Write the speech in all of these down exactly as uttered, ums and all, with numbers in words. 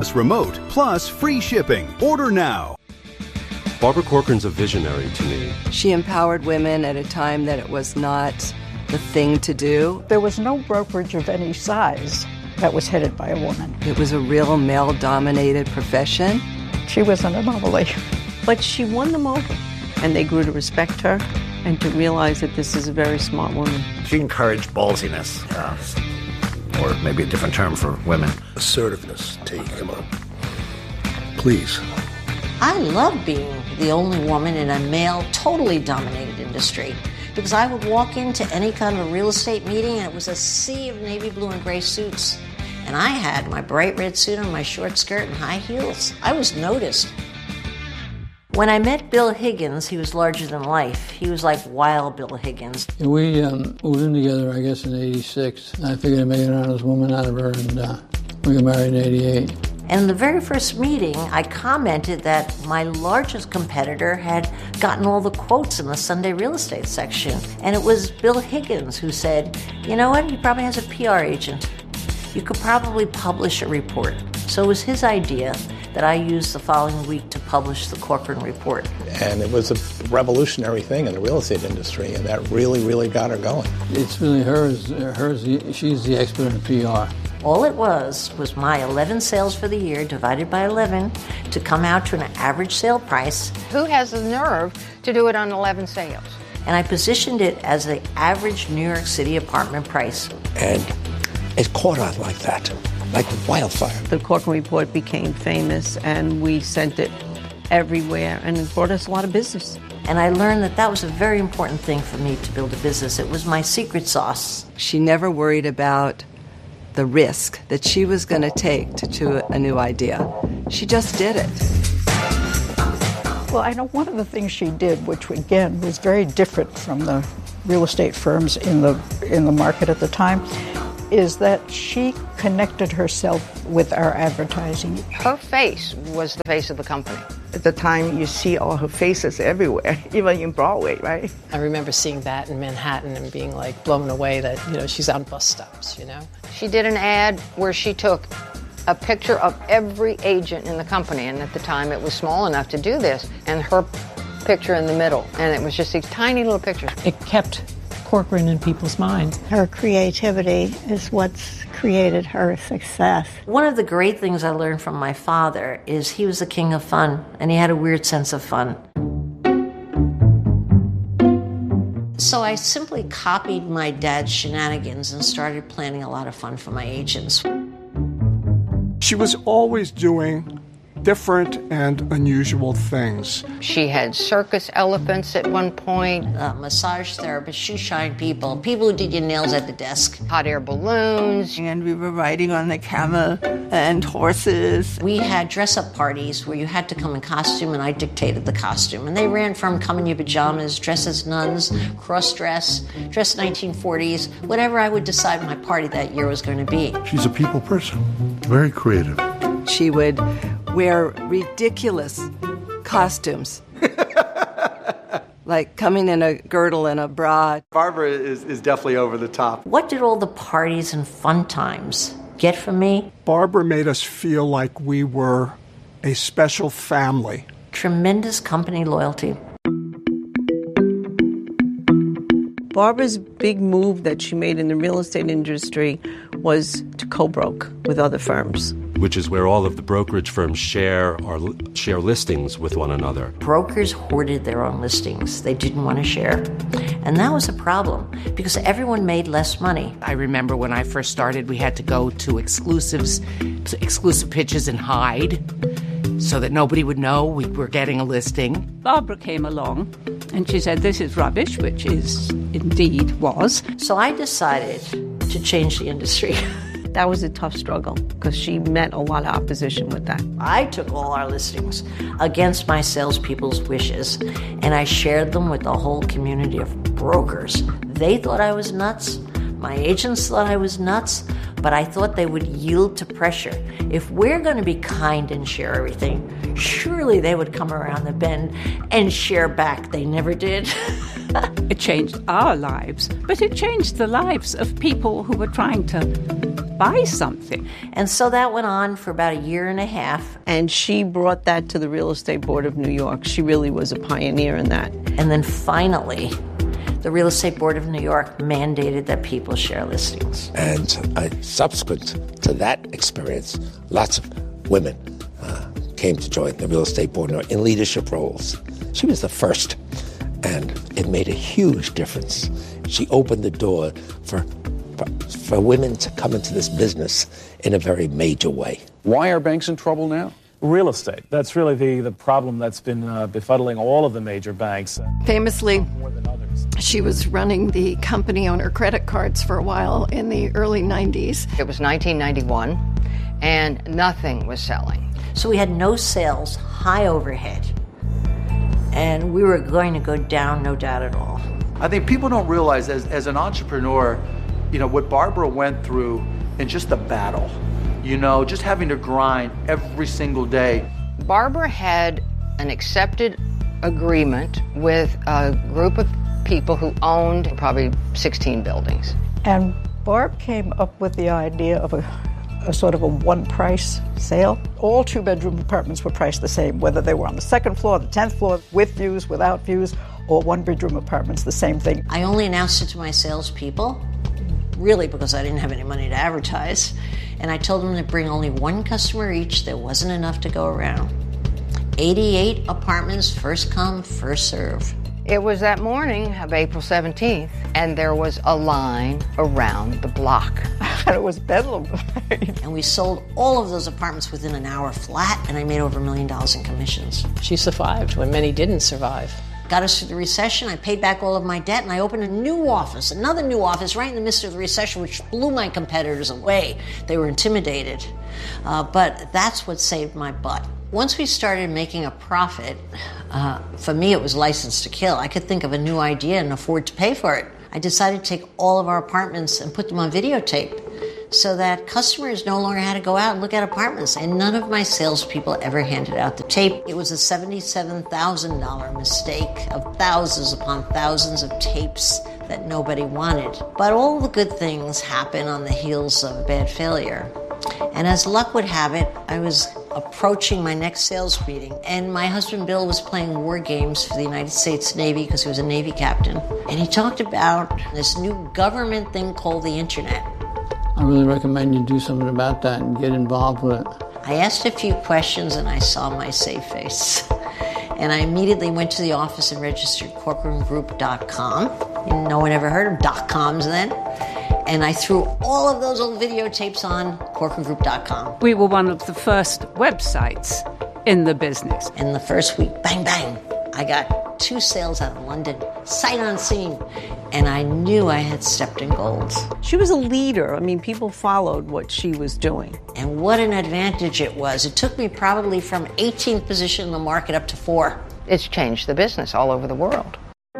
wireless remote, plus free shipping. Order now. Barbara Corcoran's a visionary to me. She empowered women at a time that it was not the thing to do. There was no brokerage of any size that was headed by a woman. It was a real male-dominated profession. She was an anomaly. But she won them over, and they grew to respect her and to realize that this is a very smart woman. She encouraged ballsiness, uh, or maybe a different term for women. Assertiveness, T. Come on. Please. I love being the only woman in a male, totally dominated industry, because I would walk into any kind of a real estate meeting and it was a sea of navy blue and gray suits. And I had my bright red suit on, my short skirt and high heels. I was noticed. When I met Bill Higgins, he was larger than life. He was like wild Bill Higgins. Yeah, we um, moved in together, I guess, in eighty-six. I figured I'd make an honest woman out of her, and uh, we got married in eighty-eight. And in the very first meeting, I commented that my largest competitor had gotten all the quotes in the Sunday real estate section. And it was Bill Higgins who said, you know what, he probably has a P R agent. You could probably publish a report. So it was his idea that I used the following week to publish the Corcoran Report. And it was a revolutionary thing in the real estate industry, and that really, really got her going. It's really hers. hers she's the expert in P R. All it was was my eleven sales for the year divided by eleven to come out to an average sale price. Who has the nerve to do it on eleven sales? And I positioned it as the average New York City apartment price. And it caught on like that, like wildfire. The Corcoran Report became famous, and we sent it everywhere, and it brought us a lot of business. And I learned that that was a very important thing for me to build a business. It was my secret sauce. She never worried about the risk that she was going to take to, to a new idea. She just did it. Well, I know one of the things she did, which again was very different from the real estate firms in the in the market at the time, is that she connected herself with our advertising. Her face was the face of the company. At the time, you see all her faces everywhere, even in Broadway, right? I remember seeing that in Manhattan and being like blown away that, you know, she's on bus stops, you know? She did an ad where she took a picture of every agent in the company, and at the time it was small enough to do this, and her picture in the middle, and it was just these tiny little pictures. It kept Corcoran in people's minds. Her creativity is what's created her success. One of the great things I learned from my father is he was the king of fun, and he had a weird sense of fun. So I simply copied my dad's shenanigans and started planning a lot of fun for my agents. She was always doing different and unusual things. She had circus elephants at one point. Uh, massage therapists, shoe shine people, people who did your nails at the desk. Hot air balloons. And we were riding on the camel and horses. We had dress-up parties where you had to come in costume, and I dictated the costume. And they ran from come in your pajamas, dress as nuns, cross-dress, dress nineteen forties, whatever I would decide my party that year was going to be. She's a people person, very creative. She would wear ridiculous costumes. Like coming in a girdle and a bra. Barbara is, is definitely over the top. What did all the parties and fun times get from me? Barbara made us feel like we were a special family. Tremendous company loyalty. Barbara's big move that she made in the real estate industry was to co-broke with other firms. Which is where all of the brokerage firms share or share listings with one another. Brokers hoarded their own listings. They didn't want to share. And that was a problem because everyone made less money. I remember when I first started, we had to go to exclusives, to exclusive pitches and hide so that nobody would know we were getting a listing. Barbara came along and she said, this is rubbish, which is indeed was. So I decided to change the industry. That was a tough struggle because she met a lot of opposition with that. I took all our listings against my salespeople's wishes, and I shared them with the whole community of brokers. They thought I was nuts. My agents thought I was nuts, but I thought they would yield to pressure. If we're going to be kind and share everything, surely they would come around the bend and share back. They never did. It changed our lives, but it changed the lives of people who were trying to buy something. And so that went on for about a year and a half. And she brought that to the Real Estate Board of New York. She really was a pioneer in that. And then finally, the Real Estate Board of New York mandated that people share listings. And uh, subsequent to that experience, lots of women uh, came to join the Real Estate Board in leadership roles. She was the first, and it made a huge difference. She opened the door for, for, for women to come into this business in a very major way. Why are banks in trouble now? Real estate. That's really the, the problem that's been uh, befuddling all of the major banks. Famously, she was running the company on her credit cards for a while in the early nineties. It was nineteen ninety-one, and nothing was selling. So we had no sales, high overhead, and we were going to go down, no doubt at all. I think people don't realize as, as an entrepreneur, you know, what Barbara went through in just the battle, you know, just having to grind every single day. Barbara had an accepted agreement with a group of people who owned probably sixteen buildings. And Barb came up with the idea of a, a sort of a one-price sale. All two-bedroom apartments were priced the same, whether they were on the second floor, the tenth floor, with views, without views, or one-bedroom apartments, the same thing. I only announced it to my salespeople, really because I didn't have any money to advertise. And I told them to bring only one customer each. There wasn't enough to go around. eighty-eight apartments, first come, first serve. It was that morning of April seventeenth, and there was a line around the block. And it was bedlam. And we sold all of those apartments within an hour flat, and I made over a million dollars in commissions. She survived when many didn't survive. Got us through the recession, I paid back all of my debt, and I opened a new office, another new office right in the midst of the recession, which blew my competitors away. They were intimidated. Uh, but that's what saved my butt. Once we started making a profit, uh, for me it was license to kill. I could think of a new idea and afford to pay for it. I decided to take all of our apartments and put them on videotape so that customers no longer had to go out and look at apartments. And none of my salespeople ever handed out the tape. It was a seventy-seven thousand dollars mistake of thousands upon thousands of tapes that nobody wanted. But all the good things happen on the heels of a bad failure. And as luck would have it, I was approaching my next sales meeting, and my husband Bill was playing war games for the United States Navy because he was a Navy captain. And he talked about this new government thing called the internet. I really recommend you do something about that and get involved with it. I asked a few questions and I saw my safe face. And I immediately went to the office and registered corcoran group dot com. No one ever heard of dot coms then. And I threw all of those old videotapes on corcoran group dot com. We were one of the first websites in the business. In the first week, bang, bang, I got two sales out of London, sight unseen. And I knew I had stepped in gold. She was a leader. I mean, people followed what she was doing. And what an advantage it was. It took me probably from eighteenth position in the market up to four. It's changed the business all over the world.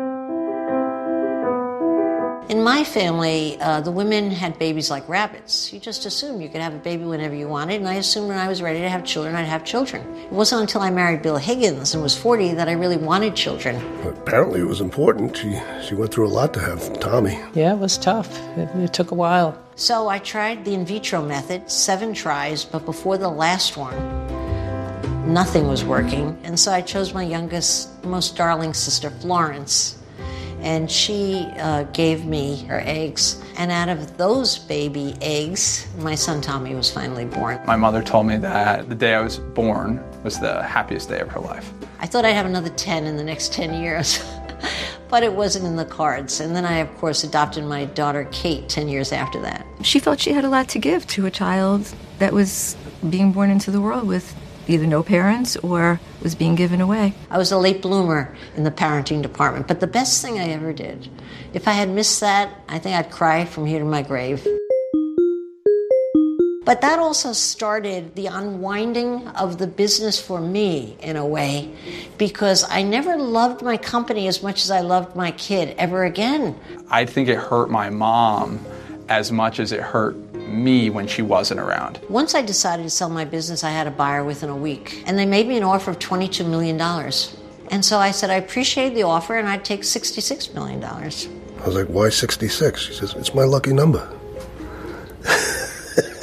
In my family, uh, the women had babies like rabbits. You just assumed you could have a baby whenever you wanted, and I assumed when I was ready to have children, I'd have children. It wasn't until I married Bill Higgins and was forty that I really wanted children. Apparently it was important. She, she went through a lot to have Tommy. Yeah, it was tough. It, it took a while. So I tried the in vitro method, seven tries, but before the last one, nothing was working. And so I chose my youngest, most darling sister, Florence. And she uh, gave me her eggs. And out of those baby eggs, my son Tommy was finally born. My mother told me that the day I was born was the happiest day of her life. I thought I'd have another ten in the next ten years, but it wasn't in the cards. And then I, of course, adopted my daughter Kate ten years after that. She felt she had a lot to give to a child that was being born into the world with either no parents or was being given away. I was a late bloomer in the parenting department, but the best thing I ever did. If I had missed that, I think I'd cry from here to my grave. But that also started the unwinding of the business for me, in a way, because I never loved my company as much as I loved my kid ever again. I think it hurt my mom as much as it hurt me when she wasn't around. Once I decided to sell my business, I had a buyer within a week, and they made me an offer of twenty-two million dollars. And so I said I appreciate the offer, and I'd take sixty-six million dollars. I was like, why sixty-six? She says, it's my lucky number.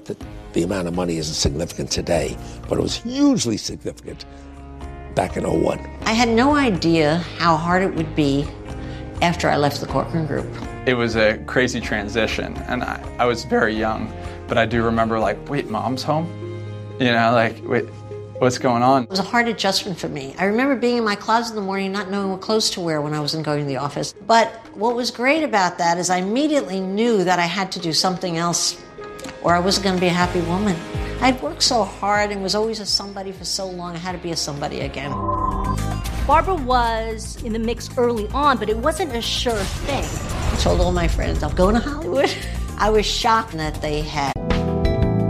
Not that the amount of money isn't significant today, but it was hugely significant back in oh one. I had no idea how hard it would be after I left the Corcoran Group. It was a crazy transition, and I, I was very young, but I do remember like, wait, Mom's home? You know, like, wait, what's going on? It was a hard adjustment for me. I remember being in my closet in the morning, not knowing what clothes to wear when I wasn't going to the office. But what was great about that is I immediately knew that I had to do something else or I wasn't going to be a happy woman. I'd worked so hard and was always a somebody for so long, I had to be a somebody again. Barbara was in the mix early on, but it wasn't a sure thing. I told all my friends, I'm going to Hollywood. I was shocked that they had